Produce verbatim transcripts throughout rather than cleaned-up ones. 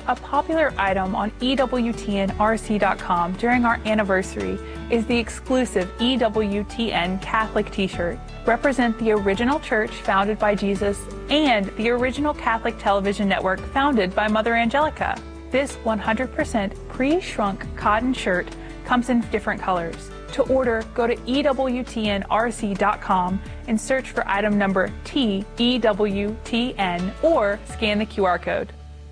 A popular item on E W T N R C dot com during our anniversary is the exclusive E W T N Catholic t-shirt. Represent the original church founded by Jesus and the original Catholic television network founded by Mother Angelica. This one hundred percent pre-shrunk cotton shirt comes in different colors. To order, go to E W T N R C dot com and search for item number T E W T N or scan the Q R code.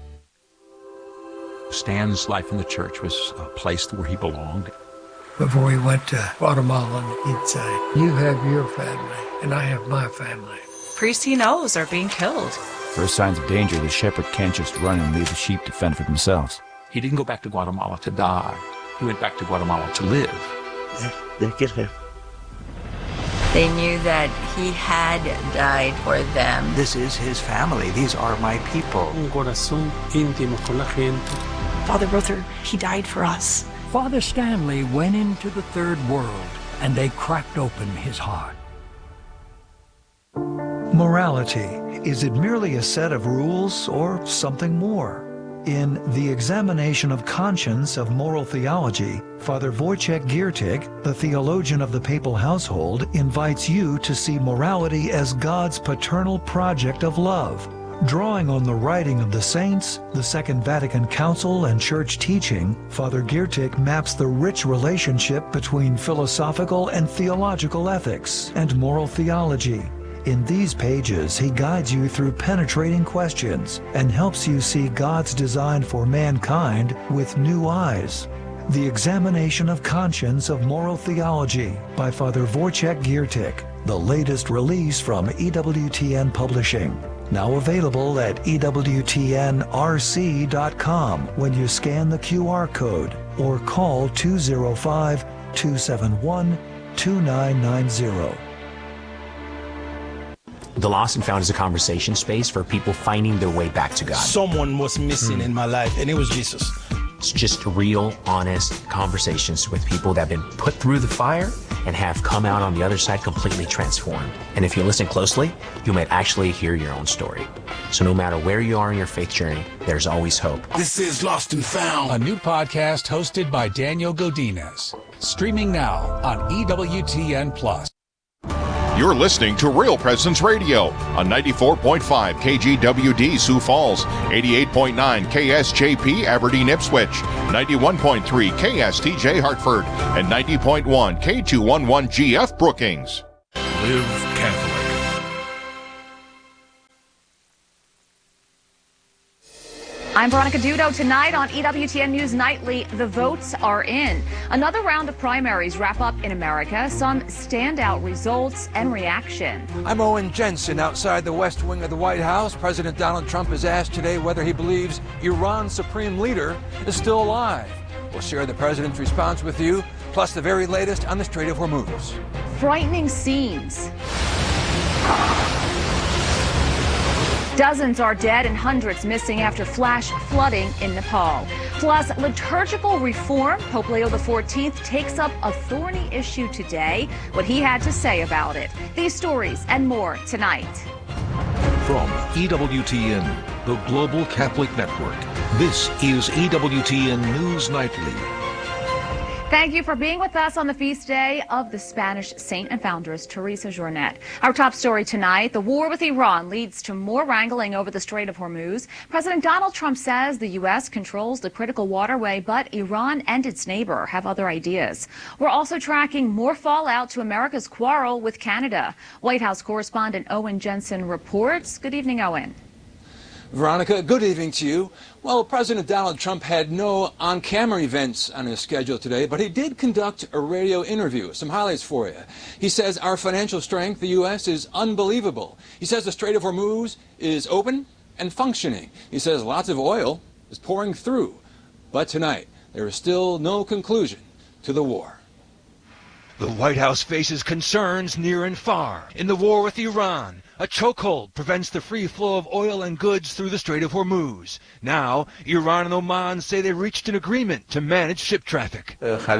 Stan's life in the church was a place where he belonged. Before he went to Guatemala, he'd say, "You have your family, and I have my family." Priests he knows are being killed. First signs of danger, the shepherd can't just run and leave the sheep to fend for themselves. He didn't go back to Guatemala to die. He went back to Guatemala to live. They get him. They knew that he had died for them. This is his family. These are my people. Un corazón íntimo con la gente. Father Ruther, he died for us. Father Stanley went into the third world, and they cracked open his heart. Morality, is it merely a set of rules or something more? In The Examination of Conscience of Moral Theology, Father Wojciech Giertych, the theologian of the papal household, invites you to see morality as God's paternal project of love. Drawing on the writing of the saints, the Second Vatican Council, and church teaching, Father Giertych maps the rich relationship between philosophical and theological ethics and moral theology. In these pages, he guides you through penetrating questions and helps you see God's design for mankind with new eyes. The Examination of Conscience of Moral Theology by Father Wojciech Giertych, the latest release from E W T N Publishing. Now available at E W T N R C dot com when you scan the Q R code or call two oh five, two seven one, two nine nine zero. The Lost and Found is a conversation space for people finding their way back to God. Someone was missing mm. in my life, and it was Jesus. It's just real, honest conversations with people that have been put through the fire and have come out on the other side completely transformed. And if you listen closely, you might actually hear your own story. So no matter where you are in your faith journey, there's always hope. This is Lost and Found, a new podcast hosted by Daniel Godinez. Streaming now on E W T N Plus. You're listening to Real Presence Radio on ninety-four point five K G W D Sioux Falls, eighty-eight point nine K S J P Aberdeen Ipswich, ninety-one point three K S T J Hartford, and ninety point one K two eleven G F Brookings. Live Catholic. I'm Veronica Dudo. Tonight on E W T N News Nightly, the votes are in. Another round of primaries wrap up in America. Some standout results and reaction. I'm Owen Jensen outside the West Wing of the White House. President Donald Trump is asked today whether he believes Iran's supreme leader is still alive. We'll share the president's response with you, plus the very latest on the Strait of Hormuz. Frightening scenes. Dozens are dead and hundreds missing after flash flooding in Nepal. Plus, liturgical reform. Pope Leo the fourteenth takes up a thorny issue today. What he had to say about it. These stories and more tonight. From E W T N, the Global Catholic Network, this is E W T N News Nightly. Thank you for being with us on the feast day of the Spanish saint and foundress Teresa Jornet. Our top story tonight, the war with Iran leads to more wrangling over the Strait of Hormuz. President Donald Trump says the U S controls the critical waterway, but Iran and its neighbor have other ideas. We're also tracking more fallout to America's quarrel with Canada. White House correspondent Owen Jensen reports. Good evening, Owen. Veronica, good evening to you. Well, President Donald Trump had no on-camera events on his schedule today, but he did conduct a radio interview. Some highlights for you. He says our financial strength, the U S, is unbelievable. He says the Strait of Hormuz is open and functioning. He says lots of oil is pouring through. But tonight, there is still no conclusion to the war. The White House faces concerns near and far. In the war with Iran, a chokehold prevents the free flow of oil and goods through the Strait of Hormuz. Now, Iran and Oman say they reached an agreement to manage ship traffic.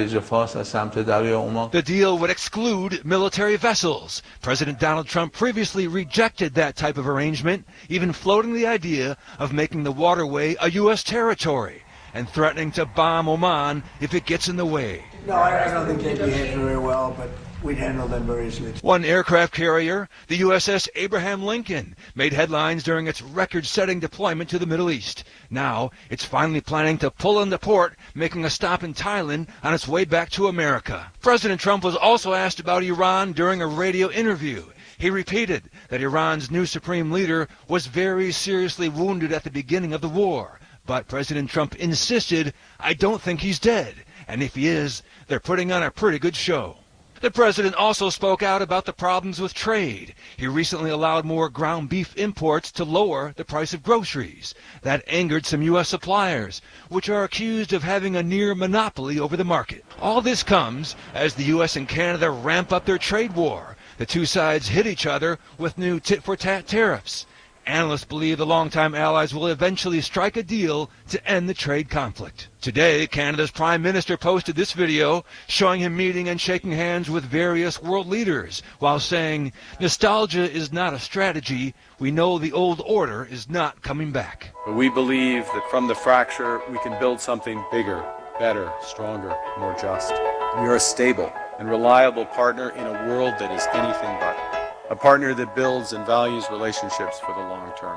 The deal would exclude military vessels. President Donald Trump previously rejected that type of arrangement, even floating the idea of making the waterway a U S territory and threatening to bomb Oman if it gets in the way. No, I, I don't think they behaved very well, but we'd handle them very easily. One aircraft carrier, the U S S Abraham Lincoln, made headlines during its record-setting deployment to the Middle East. Now, it's finally planning to pull into port, making a stop in Thailand on its way back to America. President Trump was also asked about Iran during a radio interview. He repeated that Iran's new supreme leader was very seriously wounded at the beginning of the war. But President Trump insisted, "I don't think he's dead. And if he is, they're putting on a pretty good show." The president also spoke out about the problems with trade. He recently allowed more ground beef imports to lower the price of groceries. That angered some U S suppliers, which are accused of having a near monopoly over the market. All this comes as the U S and Canada ramp up their trade war. The two sides hit each other with new tit-for-tat tariffs. Analysts believe the longtime allies will eventually strike a deal to end the trade conflict. Today, Canada's Prime Minister posted this video showing him meeting and shaking hands with various world leaders while saying, "Nostalgia is not a strategy. We know the old order is not coming back." But we believe that from the fracture, we can build something bigger, better, stronger, more just. We are a stable and reliable partner in a world that is anything but. A partner that builds and values relationships for the long term.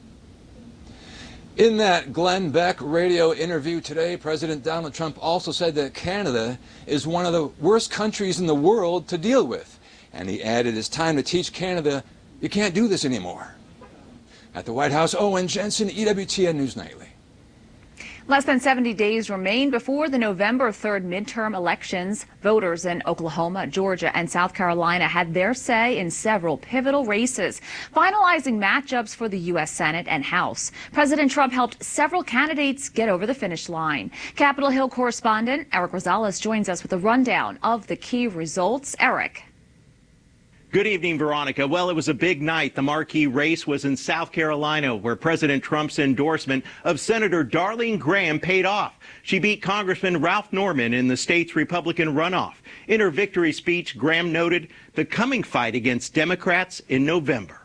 In that Glenn Beck radio interview today, President Donald Trump also said that Canada is one of the worst countries in the world to deal with. And he added it's time to teach Canada you can't do this anymore. At the White House, Owen Jensen, E W T N News Nightly. Less than seventy days remain before the November third midterm elections. Voters in Oklahoma, Georgia, and South Carolina had their say in several pivotal races, finalizing matchups for the U S Senate and House. President Trump helped several candidates get over the finish line. Capitol Hill correspondent Eric Rosales joins us with a rundown of the key results. Eric. Good evening, Veronica. Well, it was a big night. The marquee race was in South Carolina, where President Trump's endorsement of Senator Darlene Graham paid off. She beat Congressman Ralph Norman in the state's Republican runoff. In her victory speech, Graham noted the coming fight against Democrats in November.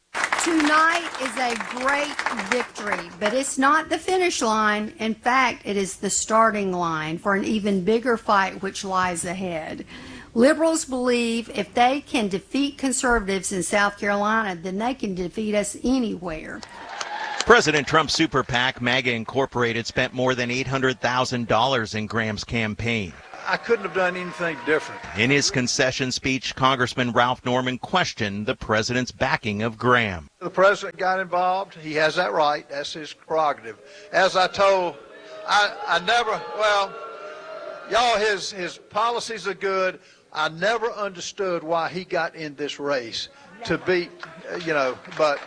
Tonight is a great victory, but it's not the finish line. In fact, it is the starting line for an even bigger fight which lies ahead. Liberals believe if they can defeat conservatives in South Carolina, then they can defeat us anywhere. President Trump's super PAC, MAGA Incorporated, spent more than eight hundred thousand dollars in Graham's campaign. I couldn't have done anything different. In his concession speech, Congressman Ralph Norman questioned the president's backing of Graham. The president got involved. He has that right. That's his prerogative. As I told, I, I never, well, y'all, his, his policies are good. I never understood why he got in this race to beat, you know, but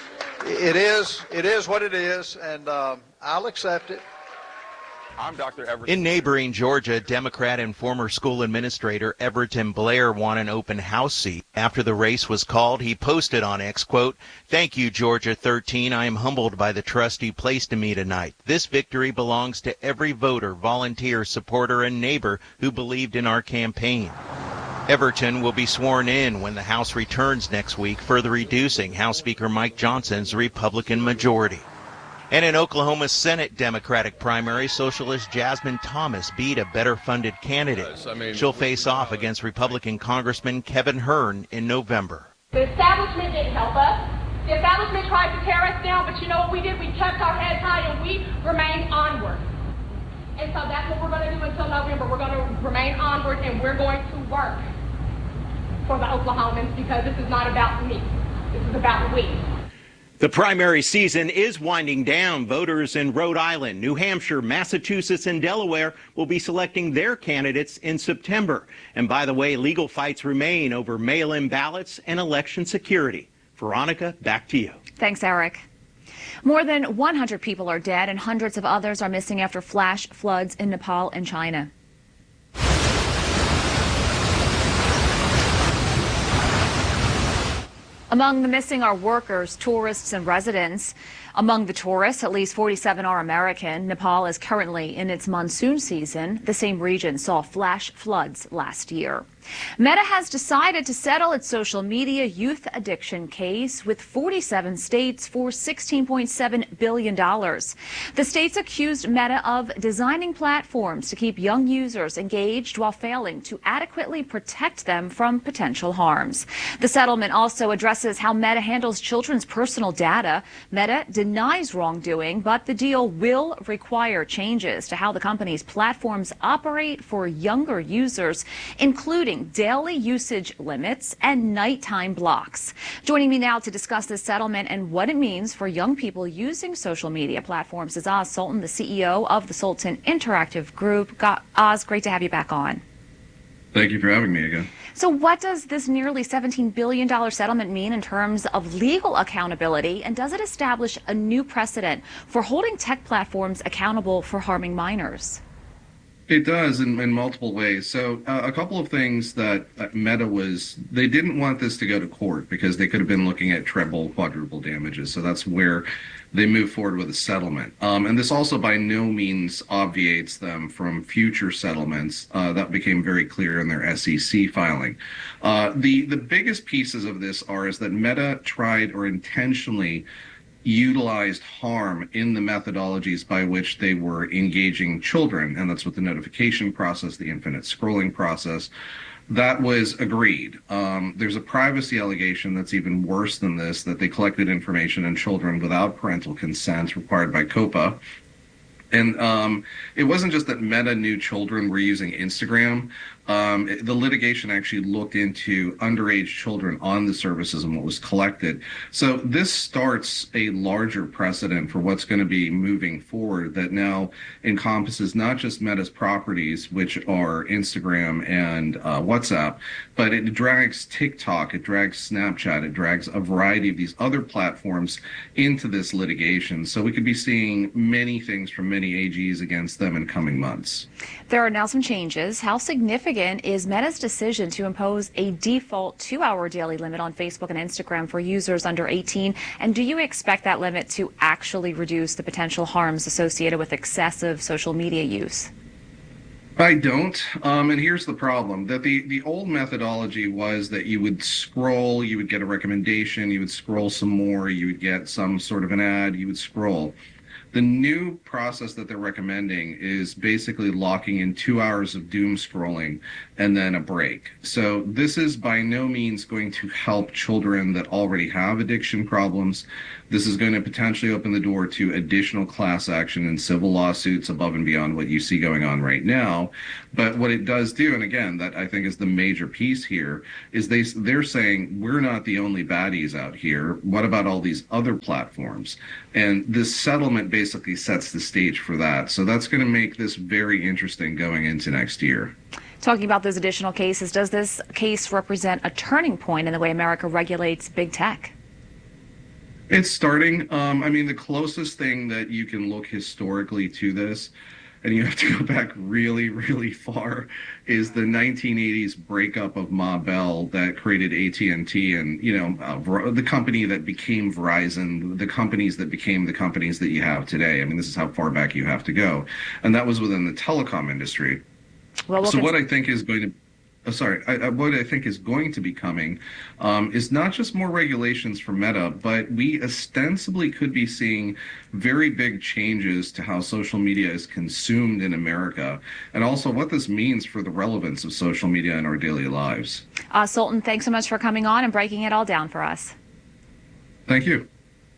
it is, it is what it is, and um, I'll accept it. I'm Doctor Everton. In neighboring Georgia, Democrat and former school administrator Everton Blair won an open house seat. After the race was called, he posted on X, quote, "Thank you, Georgia thirteen. I am humbled by the trust you placed in me tonight. This victory belongs to every voter, volunteer, supporter, and neighbor who believed in our campaign." Everton will be sworn in when the House returns next week, further reducing House Speaker Mike Johnson's Republican majority. And in Oklahoma's Senate Democratic primary, Socialist Jasmine Thomas beat a better-funded candidate. Yes, I mean, She'll face off against Republican Congressman Kevin Hern in November. The establishment didn't help us. The establishment tried to tear us down, but you know what we did? We kept our heads high and we remained onward. And so that's what we're going to do until November. We're going to remain onward, and we're going to work for the Oklahomans, because this is not about me. This is about we. The primary season is winding down. Voters in Rhode Island, New Hampshire, Massachusetts, and Delaware will be selecting their candidates in September. And by the way, legal fights remain over mail-in ballots and election security. Veronica, back to you. Thanks, Eric. More than one hundred people are dead and hundreds of others are missing after flash floods in Nepal and China. Among the missing are workers, tourists, and residents. Among the tourists, at least forty-seven are American. Nepal is currently in its monsoon season. The same region saw flash floods last year. Meta has decided to settle its social media youth addiction case with forty-seven states for sixteen point seven billion dollars. The states accused Meta of designing platforms to keep young users engaged while failing to adequately protect them from potential harms. The settlement also addresses how Meta handles children's personal data. Meta denies wrongdoing, but the deal will require changes to how the company's platforms operate for younger users, including daily usage limits and nighttime blocks. Joining me now to discuss this settlement and what it means for young people using social media platforms is Oz Sultan, the C E O of the Sultan Interactive Group. Oz, great to have you back on. Thank you for having me again. So what does this nearly seventeen billion dollars settlement mean in terms of legal accountability, and does it establish a new precedent for holding tech platforms accountable for harming minors? It does in, in multiple ways. So uh, a couple of things that uh, Meta was, they didn't want this to go to court because they could have been looking at treble, quadruple damages. So that's where they moved forward with a settlement. Um, and this also by no means obviates them from future settlements. Uh, that became very clear in their S E C filing. Uh, the, the biggest pieces of this are is that Meta tried or intentionally utilized harm in the methodologies by which they were engaging children, and that's with the notification process, the infinite scrolling process. That was agreed. Um, there's a privacy allegation that's even worse than this, that they collected information on children without parental consent required by COPPA. And um, it wasn't just that Meta knew children were using Instagram. Um, it, the litigation actually looked into underage children on the services and what was collected. So this starts a larger precedent for what's going to be moving forward that now encompasses not just Meta's properties, which are Instagram and uh, WhatsApp, but it drags TikTok, it drags Snapchat, it drags a variety of these other platforms into this litigation. So we could be seeing many things from many A Gs against them in coming months. There are now some changes. How significant is Meta's decision to impose a default two-hour daily limit on Facebook and Instagram for users under eighteen? And do you expect that limit to actually reduce the potential harms associated with excessive social media use? I don't. Um, and here's the problem, that the, the old methodology was that you would scroll, you would get a recommendation, you would scroll some more, you would get some sort of an ad, you would scroll. The new process that they're recommending is basically locking in two hours of doom scrolling and then a break. So this is by no means going to help children that already have addiction problems. This is going to potentially open the door to additional class action and civil lawsuits above and beyond what you see going on right now. But what it does do, and again, that I think is the major piece here, is they, they're saying we're not the only baddies out here. What about all these other platforms? And this settlement basically sets the stage for that. So that's going to make this very interesting going into next year. Talking about those additional cases, does this case represent a turning point in the way America regulates big tech? It's starting. Um, I mean, the closest thing that you can look historically to this, and you have to go back really, really far, is the nineteen eighties breakup of Ma Bell that created A T and T and, you know, uh, the company that became Verizon, the companies that became the companies that you have today. I mean, this is how far back you have to go. And that was within the telecom industry. Well, so what I think is going to Oh, sorry, I, I, what I think is going to be coming um, is not just more regulations for Meta, but we ostensibly could be seeing very big changes to how social media is consumed in America, and also what this means for the relevance of social media in our daily lives. Uh, Sultan, thanks so much for coming on and breaking it all down for us. Thank you.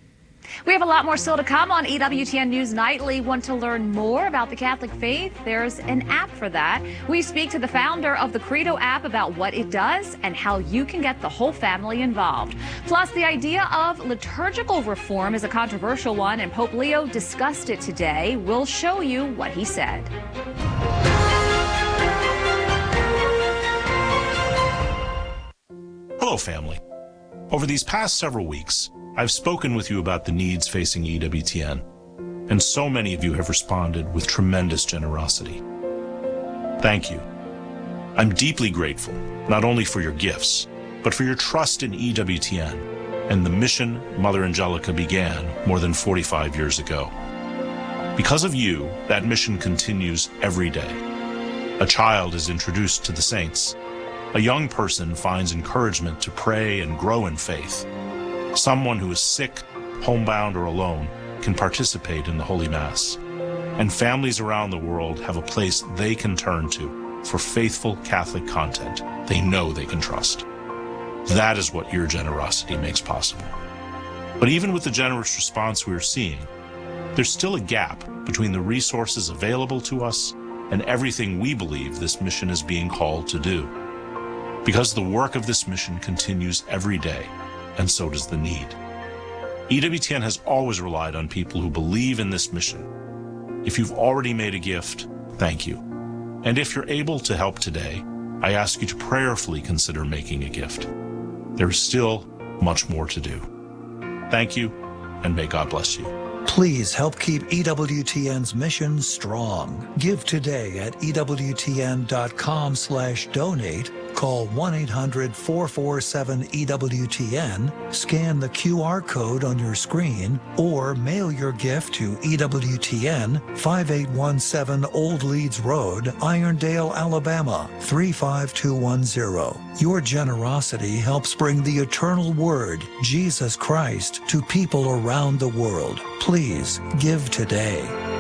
We have a lot more still to come on E W T N News Nightly. Want to learn more about the Catholic faith? There's an app for that. We speak to the founder of the Credo app about what it does and how you can get the whole family involved. Plus, the idea of liturgical reform is a controversial one, and Pope Leo discussed it today. We'll show you what he said. Hello, family. Over these past several weeks, I've spoken with you about the needs facing E W T N, and so many of you have responded with tremendous generosity. Thank you. I'm deeply grateful, not only for your gifts, but for your trust in E W T N and the mission Mother Angelica began more than forty-five years ago. Because of you, that mission continues every day. A child is introduced to the saints. A young person finds encouragement to pray and grow in faith. Someone who is sick, homebound, or alone can participate in the Holy Mass. And families around the world have a place they can turn to for faithful Catholic content they know they can trust. That is what your generosity makes possible. But even with the generous response we're seeing, there's still a gap between the resources available to us and everything we believe this mission is being called to do. Because the work of this mission continues every day, and so does the need. E W T N has always relied on people who believe in this mission. If you've already made a gift, thank you. And if you're able to help today, I ask you to prayerfully consider making a gift. There is still much more to do. Thank you, and may God bless you. Please help keep E W T N's mission strong. Give today at E W T N dot com slash donate. Call one eight hundred, four four seven, E W T N, scan the Q R code on your screen, or mail your gift to E W T N, five eight one seven Old Leeds Road, Irondale, Alabama, three five two one zero. Your generosity helps bring the eternal Word, Jesus Christ, to people around the world. Please give today.